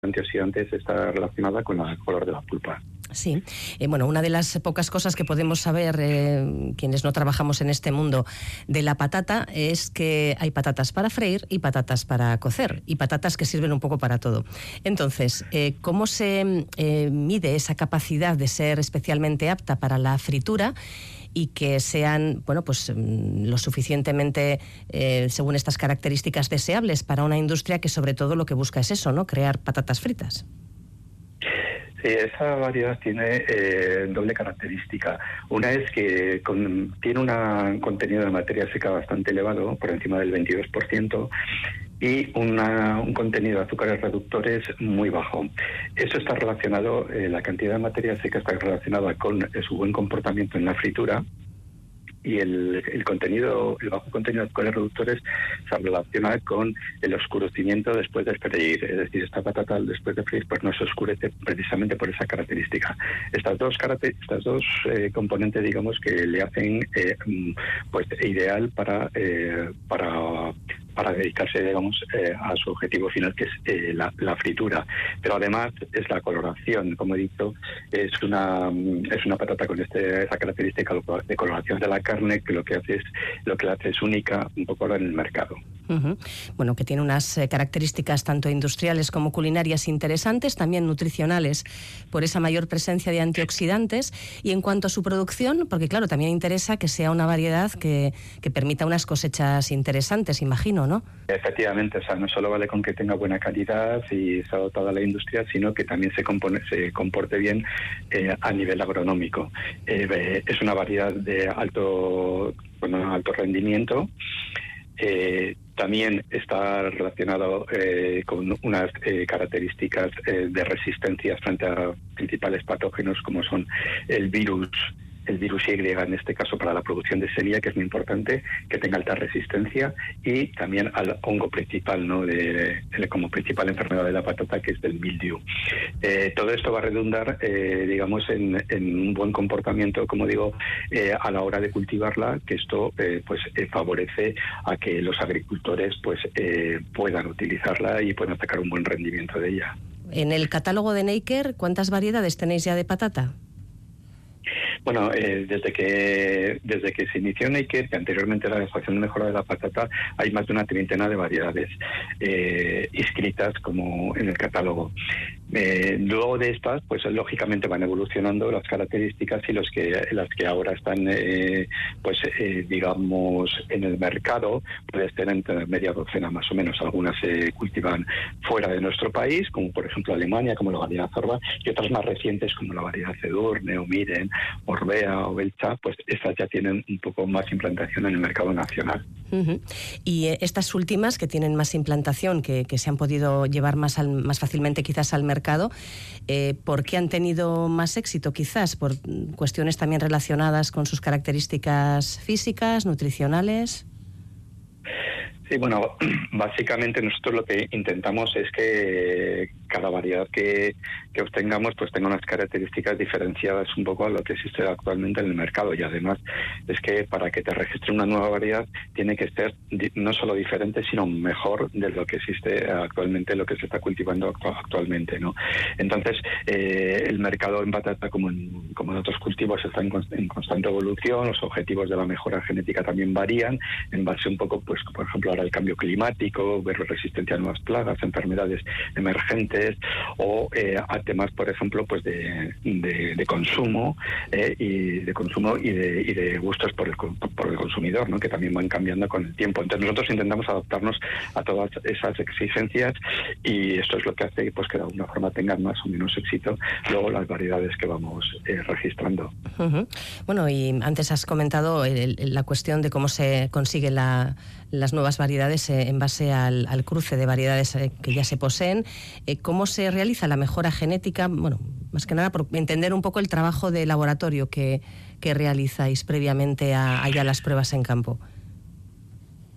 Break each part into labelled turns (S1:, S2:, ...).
S1: antioxidantes está relacionada con el color de la pulpa.
S2: Sí, bueno, una de las pocas cosas que podemos saber quienes no trabajamos en este mundo de la patata es que hay patatas para freír y patatas para cocer y patatas que sirven un poco para todo. Entonces, ¿cómo se mide esa capacidad de ser especialmente apta para la fritura y que sean, bueno, pues lo suficientemente, según estas características, deseables para una industria que sobre todo lo que busca es eso, ¿no? Crear patatas fritas.
S1: Sí, esa variedad tiene doble característica. Una es que tiene un contenido de materia seca bastante elevado, por encima del 22%, y un contenido de azúcares reductores muy bajo. Eso está relacionado, la cantidad de materia seca está relacionada con su buen comportamiento en la fritura, y el bajo contenido de azúcares reductores se relaciona con el oscurecimiento después de freír. Es decir, esta patata después de freír pues no se oscurece precisamente por esa característica. Estas dos componentes, digamos, que le hacen pues ideal para dedicarse, digamos, a su objetivo final, que es la fritura. Pero además es la coloración. Como he dicho, es una patata con esa característica de coloración de la carne, que lo que la hace es única un poco ahora en el mercado.
S2: Uh-huh. Bueno, que tiene unas características tanto industriales como culinarias interesantes, también nutricionales, por esa mayor presencia de antioxidantes. Y en cuanto a su producción, porque claro, también interesa que sea una variedad que permita unas cosechas interesantes, imagino, ¿no?
S1: Efectivamente, o sea, no solo vale con que tenga buena calidad y sea dotada a la industria, sino que también se comporte bien a nivel agronómico. Es una variedad de alto rendimiento. También está relacionado con unas características de resistencia frente a principales patógenos, como son el virus Y, en este caso para la producción de semilla, que es muy importante, que tenga alta resistencia, y también al hongo principal, ¿no? Como principal enfermedad de la patata, que es del mildew. Todo esto va a redundar, digamos, en un buen comportamiento, como digo, a la hora de cultivarla, que esto favorece a que los agricultores puedan utilizarla y puedan sacar un buen rendimiento de ella.
S2: En el catálogo de Neiker, ¿cuántas variedades tenéis ya de patata?
S1: Bueno, desde que se inició Neiker, que anteriormente era la Asociación de Mejora de la Patata, hay más de una treintena de variedades inscritas como en el catálogo. Luego de estas, pues lógicamente van evolucionando las características, y las que ahora están, digamos, en el mercado, puede estar entre media docena más o menos. Algunas se cultivan fuera de nuestro país, como por ejemplo Alemania, como la variedad Zorba, y otras más recientes como la variedad Edurne o Miren, Orbea o Belcha, pues estas ya tienen un poco más implantación en el mercado nacional.
S2: Uh-huh. Y estas últimas, que tienen más implantación, que se han podido llevar más fácilmente quizás al mercado, ¿por qué han tenido más éxito? Quizás por cuestiones también relacionadas con sus características físicas, nutricionales.
S1: Sí, bueno, básicamente nosotros lo que intentamos es que cada variedad que obtengamos pues tenga unas características diferenciadas un poco a lo que existe actualmente en el mercado, y además es que para que te registre una nueva variedad tiene que ser no solo diferente, sino mejor de lo que existe actualmente, lo que se está cultivando actualmente, ¿no? Entonces, el mercado en patata, como en otros cultivos, está en constante evolución. Los objetivos de la mejora genética también varían en base un poco, pues por ejemplo, ahora el cambio climático, ver resistencia a nuevas plagas, enfermedades emergentes, o a temas, por ejemplo, pues de consumo, y de gustos por el consumidor, ¿no? Que también van cambiando con el tiempo. Entonces nosotros intentamos adaptarnos a todas esas exigencias, y esto es lo que hace pues que de alguna forma tengan más o menos éxito luego las variedades que vamos registrando.
S2: Uh-huh. Bueno, y antes has comentado la cuestión de cómo se consigue las nuevas variedades en base al cruce de variedades que ya se poseen. ¿Cómo se realiza la mejora genética? Bueno, más que nada por entender un poco el trabajo de laboratorio que realizáis previamente a las pruebas en campo.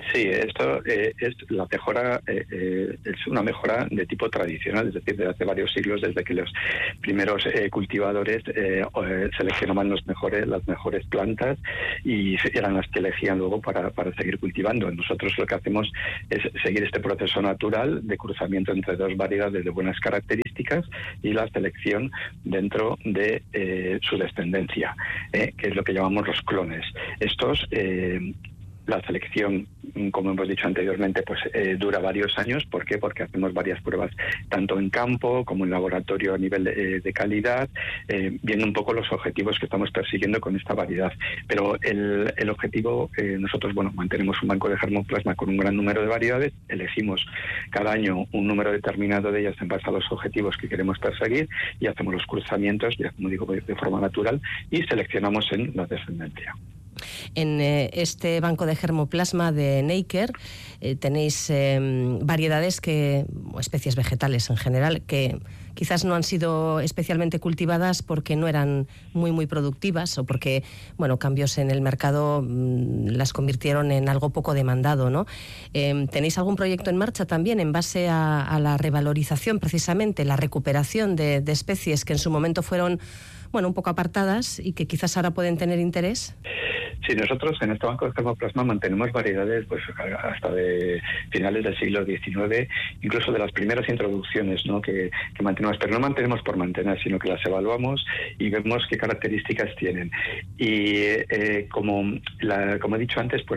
S1: Sí, esto es la mejora, es una mejora de tipo tradicional, es decir, desde hace varios siglos, desde que los primeros cultivadores seleccionaban las mejores plantas y eran las que elegían luego para seguir cultivando. Nosotros lo que hacemos es seguir este proceso natural de cruzamiento entre dos variedades de buenas características y la selección dentro de su descendencia, que es lo que llamamos los clones. Estos la selección, como hemos dicho anteriormente, pues dura varios años. ¿Por qué? Porque hacemos varias pruebas, tanto en campo como en laboratorio a nivel de calidad, viendo un poco los objetivos que estamos persiguiendo con esta variedad. Pero el objetivo, nosotros, mantenemos un banco de germoplasma con un gran número de variedades, elegimos cada año un número determinado de ellas en base a los objetivos que queremos perseguir y hacemos los cruzamientos, ya como digo, de forma natural y seleccionamos en la descendencia.
S2: En este banco de germoplasma de Neiker tenéis variedades o especies vegetales en general, que quizás no han sido especialmente cultivadas porque no eran muy productivas o porque, cambios en el mercado las convirtieron en algo poco demandado, ¿no? ¿Tenéis algún proyecto en marcha también en base a la revalorización, precisamente, la recuperación de especies que en su momento fueron un poco apartadas y que quizás ahora pueden tener interés?
S1: Sí, nosotros en este banco de germoplasma mantenemos variedades pues hasta de finales del siglo XIX, incluso de las primeras introducciones, ¿no?, que mantenemos, pero no mantenemos por mantener, sino que las evaluamos y vemos qué características tienen. Y como he dicho antes, pues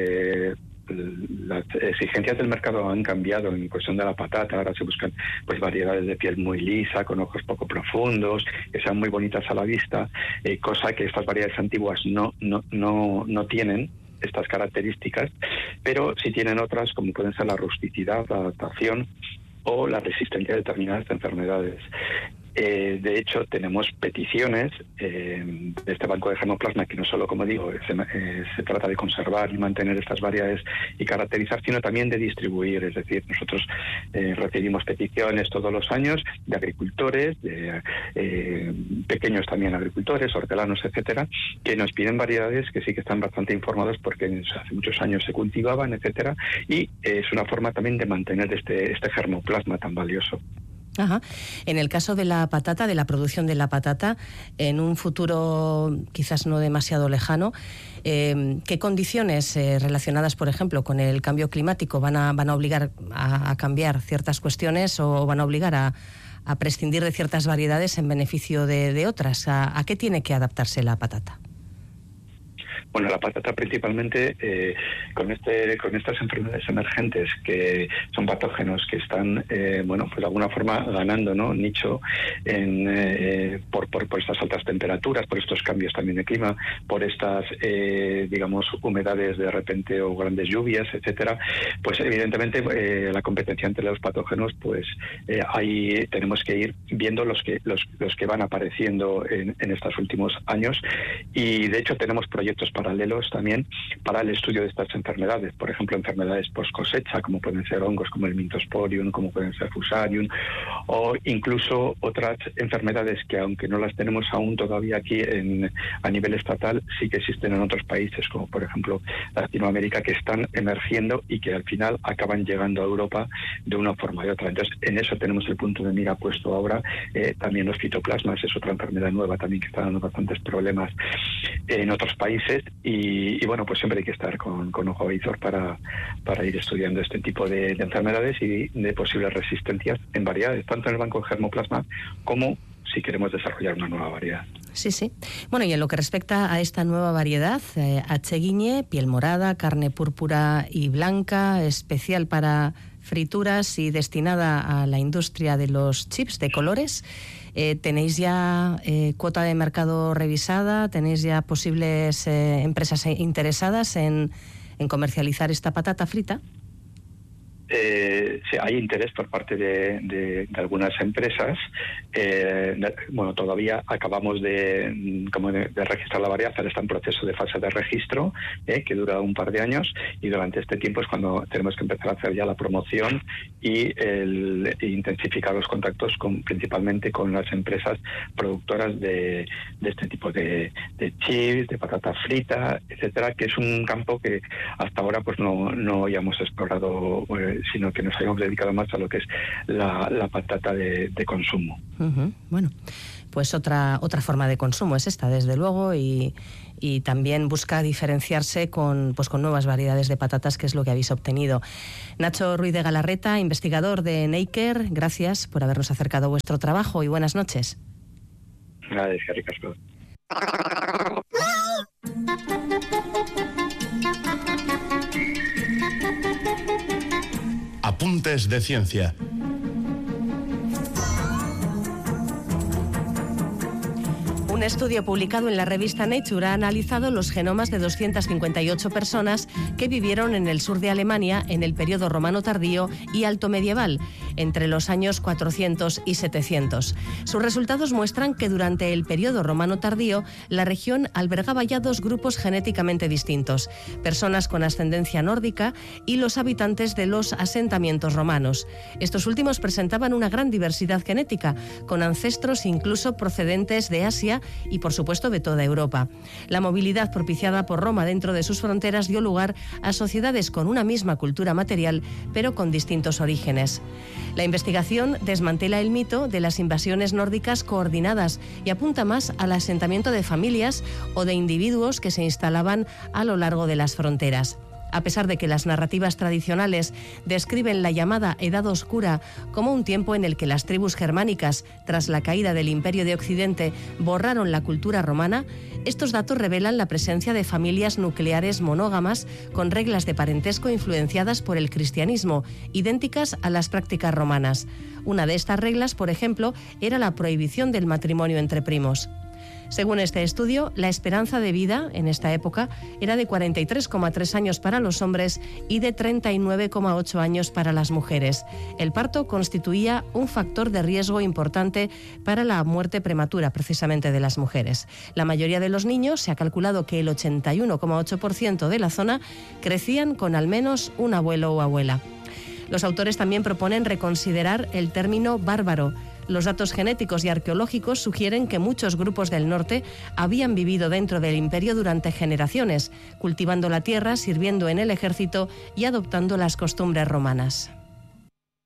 S1: las exigencias del mercado han cambiado en cuestión de la patata. Ahora se buscan pues variedades de piel muy lisa, con ojos poco profundos, que sean muy bonitas a la vista, cosa que estas variedades antiguas no tienen estas características, pero sí tienen otras, como pueden ser la rusticidad, la adaptación o la resistencia a determinadas enfermedades. De hecho, tenemos peticiones de este banco de germoplasma, que no solo, como digo, se trata de conservar y mantener estas variedades y caracterizar, sino también de distribuir. Es decir, nosotros recibimos peticiones todos los años de agricultores, de pequeños también agricultores, hortelanos, etcétera, que nos piden variedades que sí que están bastante informados porque hace muchos años se cultivaban, etcétera, y es una forma también de mantener este germoplasma tan valioso.
S2: Ajá. En el caso de la patata, de la producción de la patata, en un futuro quizás no demasiado lejano, ¿qué condiciones relacionadas, por ejemplo, con el cambio climático van a obligar a cambiar ciertas cuestiones o van a obligar a prescindir de ciertas variedades en beneficio de otras? ¿A qué tiene que adaptarse la patata?
S1: Bueno, la patata principalmente con estas enfermedades emergentes que son patógenos que están, pues de alguna forma ganando, ¿no?, nicho por estas altas temperaturas, por estos cambios también de clima, por estas, humedades de repente o grandes lluvias, etcétera. Pues evidentemente la competencia entre los patógenos, pues ahí tenemos que ir viendo los que van apareciendo en estos últimos años, y de hecho tenemos proyectos paralelos también para el estudio de estas enfermedades, por ejemplo, enfermedades post cosecha, como pueden ser hongos como el Mintosporium, como pueden ser Fusarium, o incluso otras enfermedades que, aunque no las tenemos aún todavía aquí a nivel estatal, sí que existen en otros países, como por ejemplo Latinoamérica, que están emergiendo y que al final acaban llegando a Europa de una forma u otra. Entonces, en eso tenemos el punto de mira puesto ahora. También los fitoplasmas es otra enfermedad nueva también que está dando bastantes problemas en otros países, y bueno, pues siempre hay que estar con ojo avizor para ir estudiando este tipo de enfermedades y de posibles resistencias en variedades, tanto en el banco de germoplasma como si queremos desarrollar una nueva variedad.
S2: Sí. Bueno, y en lo que respecta a esta nueva variedad, Acheguiñe, piel morada, carne púrpura y blanca, especial para frituras y destinada a la industria de los chips de colores, ¿tenéis ya cuota de mercado revisada? ¿Tenéis ya posibles empresas interesadas en comercializar esta patata frita?
S1: sí, hay interés por parte de algunas empresas. Bueno, todavía acabamos de registrar la variedad, pero está en proceso de fase de registro, que dura un par de años, y durante este tiempo es cuando tenemos que empezar a hacer ya la promoción y intensificar los contactos principalmente con las empresas productoras de este tipo de chips, de patata frita, etcétera, que es un campo que hasta ahora pues no hayamos explorado, sino que nos hayamos dedicado más a lo que es la patata de consumo.
S2: Uh-huh. Bueno, pues otra forma de consumo es esta, desde luego, y también busca diferenciarse con nuevas variedades de patatas, que es lo que habéis obtenido. Nacho Ruiz de Galarreta, investigador de Neiker, gracias por habernos acercado a vuestro trabajo y buenas noches.
S1: Gracias, Ricardo.
S3: Apuntes de ciencia.
S2: Un estudio publicado en la revista Nature ha analizado los genomas de 258 personas que vivieron en el sur de Alemania en el periodo romano tardío y alto medieval, entre los años 400 y 700. Sus resultados muestran que durante el periodo romano tardío, la región albergaba ya dos grupos genéticamente distintos: personas con ascendencia nórdica y los habitantes de los asentamientos romanos. Estos últimos presentaban una gran diversidad genética, con ancestros incluso procedentes de Asia y, por supuesto, de toda Europa. La movilidad propiciada por Roma dentro de sus fronteras dio lugar a sociedades con una misma cultura material, pero con distintos orígenes. La investigación desmantela el mito de las invasiones nórdicas coordinadas y apunta más al asentamiento de familias o de individuos que se instalaban a lo largo de las fronteras. A pesar de que las narrativas tradicionales describen la llamada Edad Oscura como un tiempo en el que las tribus germánicas, tras la caída del Imperio de Occidente, borraron la cultura romana, estos datos revelan la presencia de familias nucleares monógamas con reglas de parentesco influenciadas por el cristianismo, idénticas a las prácticas romanas. Una de estas reglas, por ejemplo, era la prohibición del matrimonio entre primos. Según este estudio, la esperanza de vida en esta época era de 43,3 años para los hombres y de 39,8 años para las mujeres. El parto constituía un factor de riesgo importante para la muerte prematura, precisamente de las mujeres. La mayoría de los niños, se ha calculado que el 81,8% de la zona, crecían con al menos un abuelo o abuela. Los autores también proponen reconsiderar el término bárbaro. Los datos genéticos y arqueológicos sugieren que muchos grupos del norte habían vivido dentro del imperio durante generaciones, cultivando la tierra, sirviendo en el ejército y adoptando las costumbres romanas.